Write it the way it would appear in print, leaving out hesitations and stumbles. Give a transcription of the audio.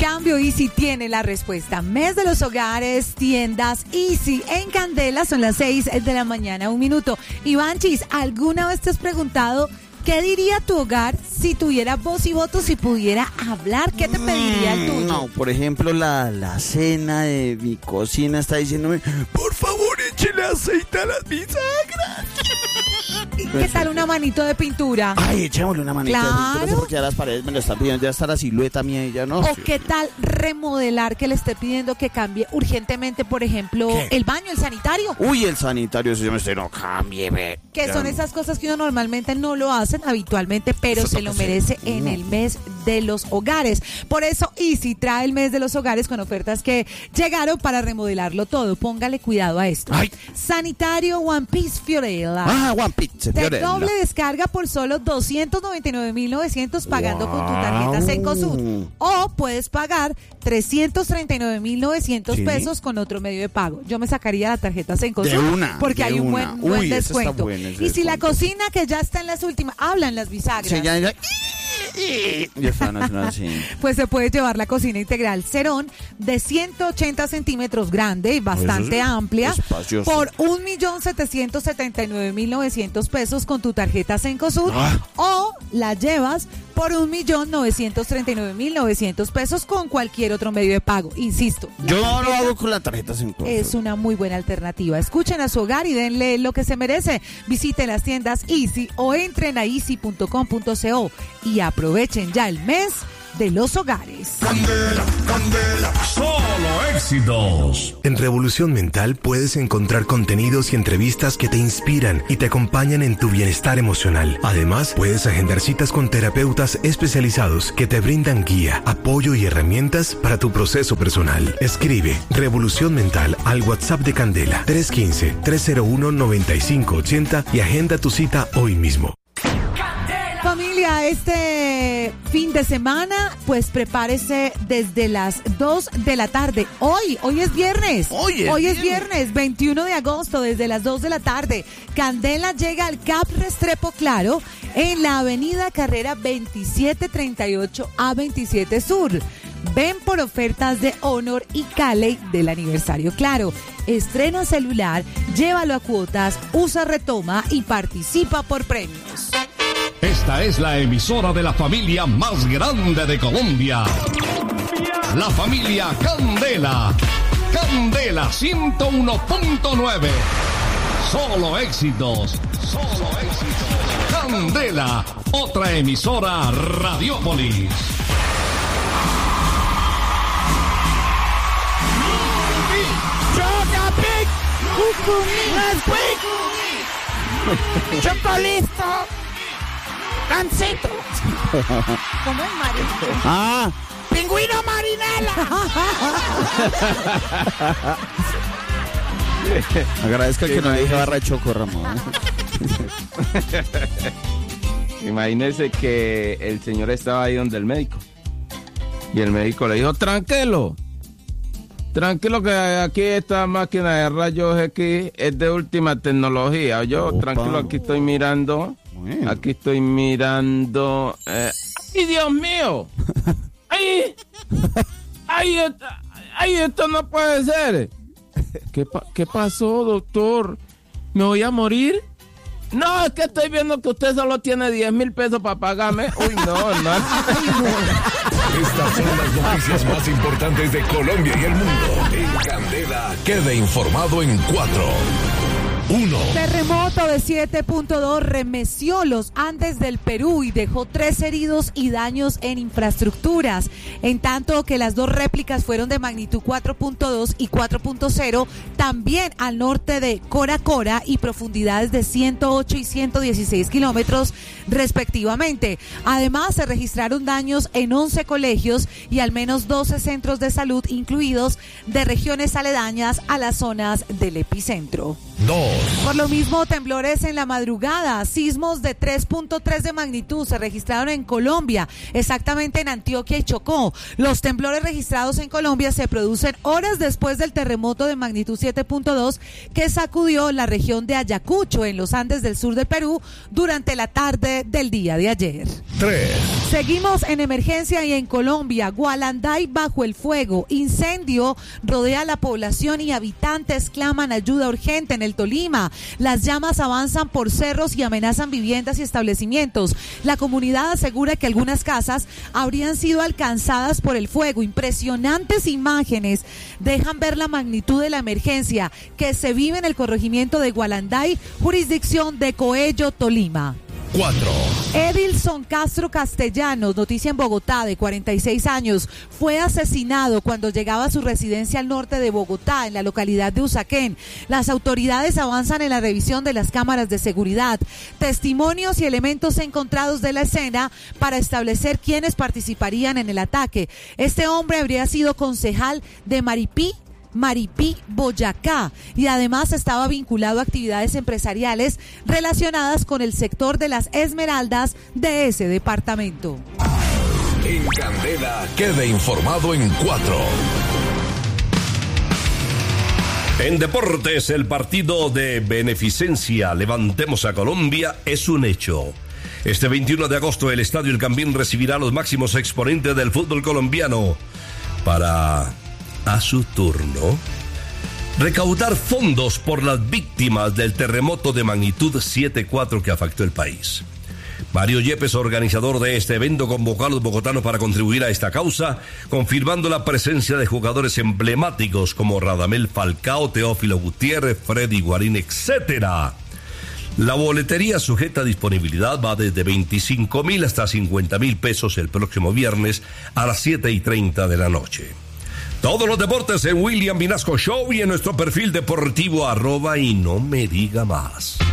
cambio, Easy tiene la respuesta. Mes de los hogares, tiendas Easy en Candela, son las 6:01 a.m. Ivanchis, ¿alguna vez te has preguntado qué diría tu hogar si tuviera voz y voto, si pudiera hablar? ¿Qué te pediría el tuyo? No, por ejemplo, la cena de mi cocina está diciéndome, por favor, échele aceite a las bisagras. ¿Qué tal una manito de pintura? Ay, echémosle una manita de pintura, Claro. porque ya las paredes me lo están pidiendo, ya está la silueta mía y ya no. ¿O qué tal remodelar, que le esté pidiendo que cambie urgentemente, por ejemplo, ¿Qué? el baño, el sanitario? Uy, el sanitario, eso yo me estoy, no cambie, ve. Que Ya son no. esas cosas que uno normalmente no lo hacen habitualmente, pero Eso se lo toca hacer. merece en el mes de los hogares. Por eso Easy trae el mes de los hogares con ofertas que llegaron para remodelarlo todo. Póngale cuidado a esto. Ay. Sanitario One Piece Fiorella. Ah, One Piece, De Fiorella. doble descarga por solo 299.900 pagando con tu tarjeta Wow. Cencosud. O puedes pagar 339.900 Sí. pesos con otro medio de pago. Yo me sacaría la tarjeta Cencosud De una, porque de hay un una. buen Uy, ese está descuento. bueno, ese Y si la descuento. cocina, que ya está en las últimas, hablan las bisagras. Sí, ya. Ya está, no es así. Pues se puede llevar la cocina integral Cerón de 180 centímetros grande y bastante Eso es amplia espacioso. por 1.779.900 pesos con tu tarjeta Cencosud, Ah. o la llevas por 1.939.900 pesos con cualquier otro medio de pago. Insisto, la Yo lo tarjeta hago con la tarjeta Cencosud. es una muy buena alternativa. Escuchen a su hogar y denle lo que se merece. Visiten las tiendas Easy o entren a easy.com.co y aprovechen ya el mes de los hogares. Solo éxitos. En Revolución Mental puedes encontrar contenidos y entrevistas que te inspiran y te acompañan en tu bienestar emocional. Además, puedes agendar citas con terapeutas especializados que te brindan guía, apoyo y herramientas para tu proceso personal. Escribe Revolución Mental al WhatsApp de Candela 315-301-9580 y agenda tu cita hoy mismo. Familia, este fin de semana, pues prepárese desde las 2 de la tarde. Hoy es viernes. Hoy es viernes, 21 de agosto, desde las 2 de la tarde. Candela llega al CAP Restrepo Claro en la avenida Carrera 2738 a 27 Sur. Ven por ofertas de Honor y Cali del aniversario Claro. Estrena celular, llévalo a cuotas, usa retoma y participa por premios. Esta es la emisora de la familia más grande de Colombia. La familia Candela. Candela 101.9. Solo éxitos. Solo éxitos. Candela, otra emisora Radiópolis. Chocolisto. Gansito. ¿Cómo es, Mario? Ah, Pingüino Marinela. agradezco que no le dije barra de choco, Ramón. Imagínese que el señor estaba ahí donde el médico. Y el médico le dijo, tranquilo que aquí esta máquina de rayos X es de última tecnología. Yo, Opa. tranquilo, aquí estoy mirando. Bueno. Aquí estoy mirando. ¡Ay, Dios mío! ¡Ay! ¡Ay, esto no puede ser! ¿Qué pasó, doctor? ¿Me voy a morir? No, es que estoy viendo que usted solo tiene 10,000 pesos para pagarme. Uy, no. Estas son las noticias más importantes de Colombia y el mundo. En Candela, quede informado en 4, 1. Terremoto de 7.2 remeció los Andes del Perú y dejó 3 heridos y daños en infraestructuras, en tanto que las 2 réplicas fueron de magnitud 4.2 y 4.0, también al norte de Cora Cora y profundidades de 108 y 116 kilómetros respectivamente. Además, se registraron daños en 11 colegios y al menos 12 centros de salud, incluidos de regiones aledañas a las zonas del epicentro. 2. Por lo mismo, temblores en la madrugada, sismos de 3.3 de magnitud se registraron en Colombia, exactamente en Antioquia y Chocó. Los temblores registrados en Colombia se producen horas después del terremoto de magnitud 7.2 que sacudió la región de Ayacucho, en los Andes del sur del Perú, durante la tarde del día de ayer. 3. Seguimos en emergencia y en Colombia. Gualanday bajo el fuego. Incendio rodea a la población y habitantes claman ayuda urgente en el Tolima. Las llamas avanzan por cerros y amenazan viviendas y establecimientos. La comunidad asegura que algunas casas habrían sido alcanzadas por el fuego. Impresionantes imágenes dejan ver la magnitud de la emergencia que se vive en el corregimiento de Gualanday, jurisdicción de Coello, Tolima. 4. Edilson Castro Castellanos, noticia en Bogotá, de 46 años, fue asesinado cuando llegaba a su residencia al norte de Bogotá, en la localidad de Usaquén. Las autoridades avanzan en la revisión de las cámaras de seguridad, testimonios y elementos encontrados de la escena para establecer quiénes participarían en el ataque. Este hombre habría sido concejal de Maripí, Boyacá, y además estaba vinculado a actividades empresariales relacionadas con el sector de las esmeraldas de ese departamento. En Candela, quede informado en 4. En deportes, el partido de beneficencia Levantemos a Colombia es un hecho. Este 21 de agosto el Estadio El Campín recibirá a los máximos exponentes del fútbol colombiano para, a su turno, recaudar fondos por las víctimas del terremoto de magnitud 7.4 que afectó el país. Mario Yepes, organizador de este evento, convocó a los bogotanos para contribuir a esta causa, confirmando la presencia de jugadores emblemáticos como Radamel Falcao, Teófilo Gutiérrez, Freddy Guarín, etc. La boletería sujeta a disponibilidad va desde 25.000 hasta 50.000 pesos el próximo viernes a las 7:30 de la noche. Todos los deportes en William Vinasco Show y en nuestro perfil deportivo @ y no me diga más.